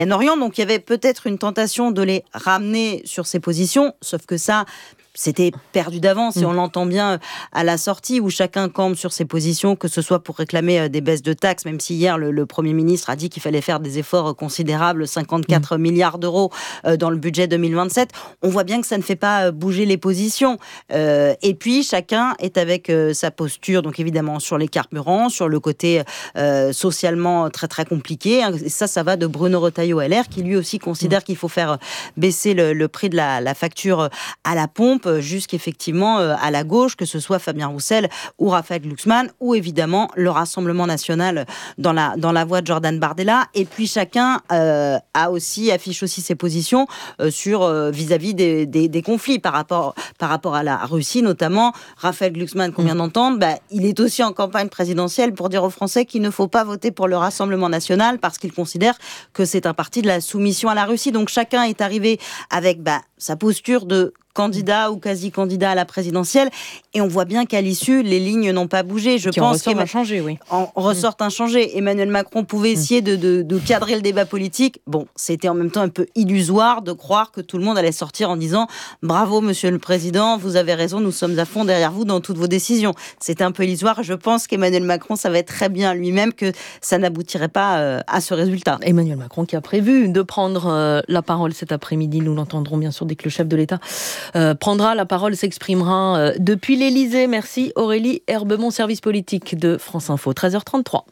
Moyen-Orient. Donc il y avait peut-être une tentation de les ramener sur ces positions, sauf que ça, c'était perdu d'avance, et on l'entend bien à la sortie, où chacun campe sur ses positions, que ce soit pour réclamer des baisses de taxes, même si hier le Premier ministre a dit qu'il fallait faire des efforts considérables, 54 milliards d'euros dans le budget 2027. On voit bien que ça ne fait pas bouger les positions. Et puis chacun est avec sa posture, donc évidemment sur les carburants, sur le côté socialement très très compliqué. Et ça va de Bruno Retailleau LR, qui lui aussi considère qu'il faut faire baisser le prix de la facture à la pompe, jusqu'effectivement à la gauche, que ce soit Fabien Roussel ou Raphaël Glucksmann, ou évidemment le Rassemblement national dans la voix de Jordan Bardella. Et puis chacun affiche aussi ses positions sur vis-à-vis des conflits par rapport à la Russie, notamment. Raphaël Glucksmann, qu'on vient d'entendre, il est aussi en campagne présidentielle pour dire aux Français qu'il ne faut pas voter pour le Rassemblement national parce qu'il considère que c'est un parti de la soumission à la Russie. Donc chacun est arrivé avec sa posture de candidat ou quasi-candidat à la présidentielle, et on voit bien qu'à l'issue, les lignes n'ont pas bougé. Je pense ressortent inchangées, oui. Ressortent inchangées. Emmanuel Macron pouvait essayer de cadrer le débat politique. Bon, c'était en même temps un peu illusoire de croire que tout le monde allait sortir en disant « Bravo, Monsieur le Président, vous avez raison, nous sommes à fond derrière vous dans toutes vos décisions ». C'était un peu illusoire. Je pense qu'Emmanuel Macron savait très bien lui-même que ça n'aboutirait pas à ce résultat. Emmanuel Macron qui a prévu de prendre la parole cet après-midi. Nous l'entendrons bien sûr dès que le chef de l'État prendra la parole, s'exprimera depuis l'Élysée. Merci Aurélie Herbemont, service politique de France Info. 13h33.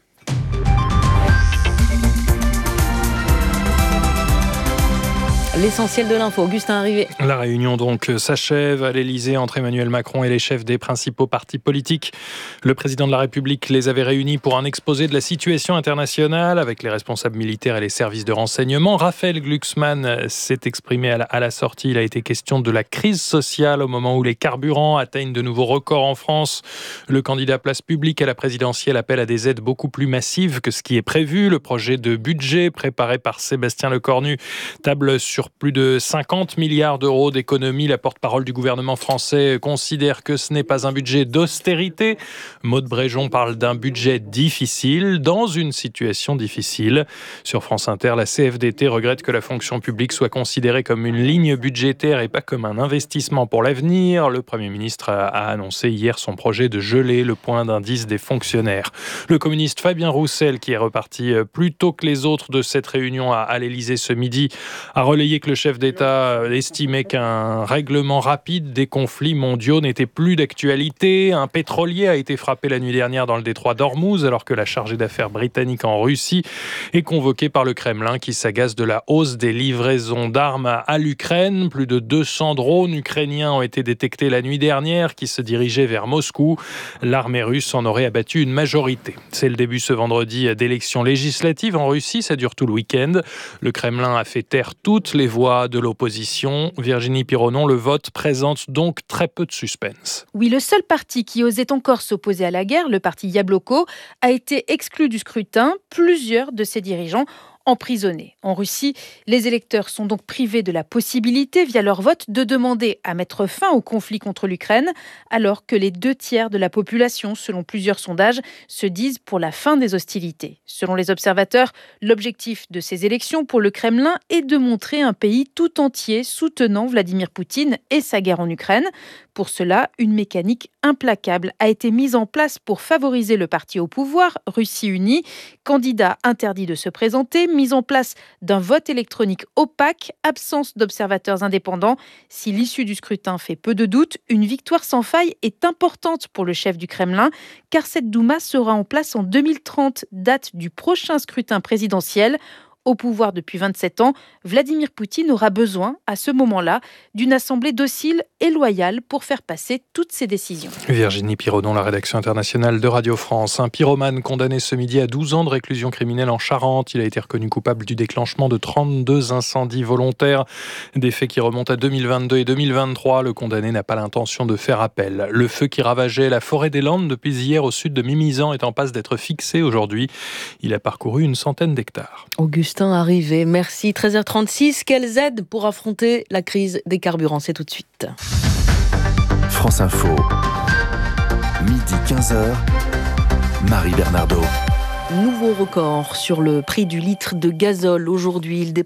L'essentiel de l'info, Augustin Arrivé. La réunion donc s'achève à l'Élysée entre Emmanuel Macron et les chefs des principaux partis politiques. Le président de la République les avait réunis pour un exposé de la situation internationale avec les responsables militaires et les services de renseignement. Raphaël Glucksmann s'est exprimé à la sortie. Il a été question de la crise sociale au moment où les carburants atteignent de nouveaux records en France. Le candidat Place Publique à la présidentielle appelle à des aides beaucoup plus massives que ce qui est prévu. Le projet de budget préparé par Sébastien Lecornu table sur plus de 50 milliards d'euros d'économies. La porte-parole du gouvernement français considère que ce n'est pas un budget d'austérité. Maude Bréjon parle d'un budget difficile dans une situation difficile. Sur France Inter, la CFDT regrette que la fonction publique soit considérée comme une ligne budgétaire et pas comme un investissement pour l'avenir. Le Premier ministre a annoncé hier son projet de geler le point d'indice des fonctionnaires. Le communiste Fabien Roussel, qui est reparti plus tôt que les autres de cette réunion à l'Élysée ce midi, a relayé que le chef d'État estimait qu'un règlement rapide des conflits mondiaux n'était plus d'actualité. Un pétrolier a été frappé la nuit dernière dans le détroit d'Ormuz, alors que la chargée d'affaires britannique en Russie est convoquée par le Kremlin, qui s'agace de la hausse des livraisons d'armes à l'Ukraine. Plus de 200 drones ukrainiens ont été détectés la nuit dernière, qui se dirigeaient vers Moscou. L'armée russe en aurait abattu une majorité. C'est le début ce vendredi d'élections législatives en Russie. Ça dure tout le week-end. Le Kremlin a fait taire toutes les voix de l'opposition. Virginie Pironon, le vote présente donc très peu de suspense. Oui, le seul parti qui osait encore s'opposer à la guerre, le parti Yabloko, a été exclu du scrutin. Plusieurs de ses dirigeants emprisonnés. En Russie, les électeurs sont donc privés de la possibilité, via leur vote, de demander à mettre fin au conflit contre l'Ukraine, alors que les 2/3 de la population, selon plusieurs sondages, se disent pour la fin des hostilités. Selon les observateurs, l'objectif de ces élections pour le Kremlin est de montrer un pays tout entier soutenant Vladimir Poutine et sa guerre en Ukraine. Pour cela, une mécanique implacable a été mise en place pour favoriser le parti au pouvoir, Russie Unie. Candidat interdit de se présenter, mise en place d'un vote électronique opaque, absence d'observateurs indépendants. Si l'issue du scrutin fait peu de doute, une victoire sans faille est importante pour le chef du Kremlin, car cette Douma sera en place en 2030, date du prochain scrutin présidentiel. Au pouvoir depuis 27 ans, Vladimir Poutine aura besoin, à ce moment-là, d'une assemblée docile et loyale pour faire passer toutes ses décisions. Virginie Pironon, la rédaction internationale de Radio France. Un pyromane condamné ce midi à 12 ans de réclusion criminelle en Charente. Il a été reconnu coupable du déclenchement de 32 incendies volontaires. Des faits qui remontent à 2022 et 2023. Le condamné n'a pas l'intention de faire appel. Le feu qui ravageait la forêt des Landes depuis hier au sud de Mimizan est en passe d'être fixé aujourd'hui. Il a parcouru une centaine d'hectares. Augustin Arrivé, merci. 13h36, quelles aides pour affronter la crise des carburants? C'est tout de suite. France Info, midi 15h, Marie Bernardo. Nouveau record sur le prix du litre de gazole aujourd'hui. Il dépasse